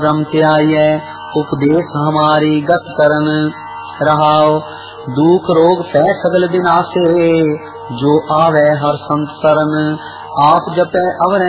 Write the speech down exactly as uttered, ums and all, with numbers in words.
रम त्याये उपदेश हमारी गत करन रहाओ। दुख रोग तै सगल विनाशे जो आवे हर संत सरन। आप जपै अवरै